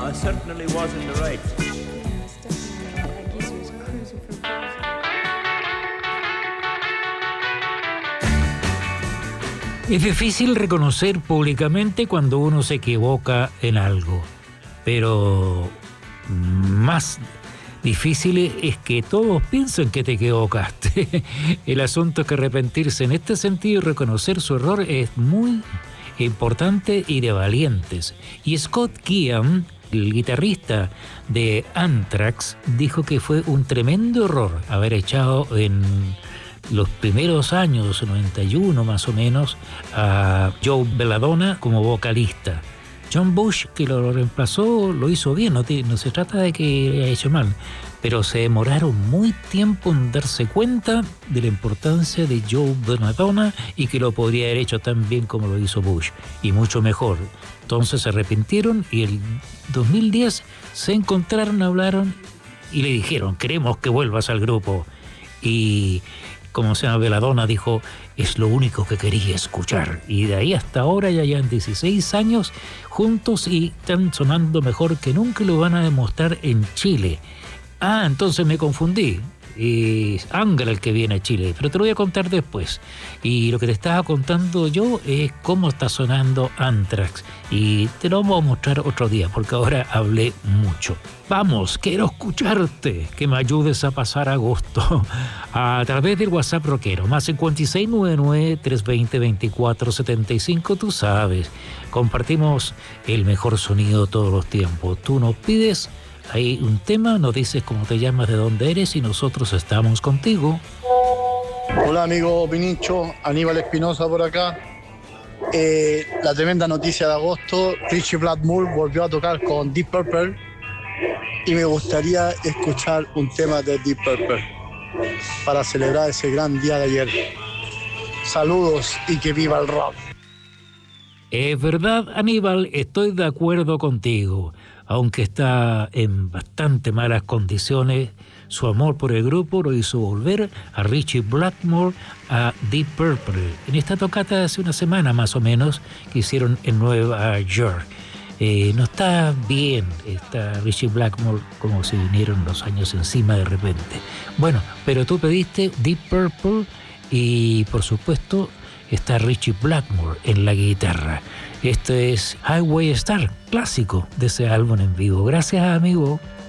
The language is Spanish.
I certainly was in the right. Es difícil reconocer públicamente cuando uno se equivoca en algo, pero más difícil es que todos piensen que te equivocaste. El asunto es que arrepentirse en este sentido y reconocer su error es muy importante y de valientes. Y Scott Ian, el guitarrista de Anthrax, dijo que fue un tremendo error haber echado en los primeros años, 91 más o menos, a Joe Belladonna como vocalista. John Bush, que lo reemplazó, lo hizo bien, no se trata de que haya hecho mal, pero se demoraron muy tiempo en darse cuenta de la importancia de Joe Belladonna y que lo podría haber hecho tan bien como lo hizo Bush, y mucho mejor. Entonces se arrepintieron y el 2010 se encontraron, hablaron y le dijeron: queremos que vuelvas al grupo. Y como se llama, Belladonna dijo: es lo único que quería escuchar. Y de ahí hasta ahora ya llevan 16 años juntos y están sonando mejor que nunca y lo van a demostrar en Chile. Ah, entonces me confundí. Es Angra el que viene a Chile, pero te lo voy a contar después. Y lo que te estaba contando yo es cómo está sonando Anthrax, y te lo vamos a mostrar otro día porque ahora hablé mucho. Vamos, quiero escucharte, que me ayudes a pasar agosto a través del WhatsApp rockero, más 5699-320-2475. Tú sabes, compartimos el mejor sonido todos los tiempos. Tú nos pides ahí un tema, nos dices cómo te llamas, de dónde eres, y nosotros estamos contigo. Hola amigo Pinicho, Aníbal Espinosa por acá. La tremenda noticia de agosto: Ritchie Blackmore volvió a tocar con Deep Purple y me gustaría escuchar un tema de Deep Purple para celebrar ese gran día de ayer. Saludos y que viva el rock. Es verdad, Aníbal, estoy de acuerdo contigo. Aunque está en bastante malas condiciones, su amor por el grupo lo hizo volver a Ritchie Blackmore a Deep Purple en esta tocata de hace una semana más o menos que hicieron en Nueva York. No está bien, está Ritchie Blackmore como si vinieron los años encima de repente. Bueno, pero tú pediste Deep Purple y por supuesto está Ritchie Blackmore en la guitarra. Esto es Highway Star, clásico de ese álbum en vivo. Gracias, amigo.